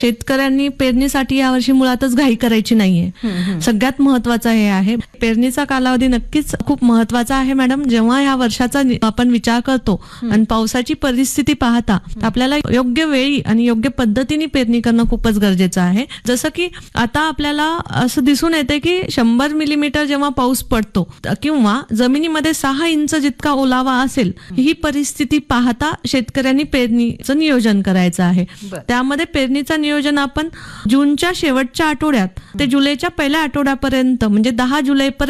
शेतकऱ्यांनी पेरणीसाठी यावर्षी मुळातच घाई करायची नाहीये. सगळ्यात महत्वाचं हे आहे. पेरणीचा कालावधी नक्कीच खूप महत्वाचा आहे मॅडम. जेव्हा ह्या वर्षाचा आपण विचार करतो आणि पावसाची परिस्थिती पाहता आपल्याला योग्य वेळी आणि योग्य पद्धतीने पेरणी करणं खूपच गरजेचं आहे. जसं की आता आपल्याला असं दिसून येते की 100 मिलीमीटर जेव्हा पाऊस पडतो किंवा जमिनीमध्ये 6 इंच जितका ओलावा असेल, ही परिस्थिती पाहता शेतकऱ्यांनी पेरणीचं नियोजन करायचं आहे. त्यामध्ये पेरणीचं नियोजन आपण जूनच्या शेवटच्या आठवड्यात ते जुलैच्या पहिल्या आठवड्यापर्यंत म्हणजे 10 जुलैपर्यंत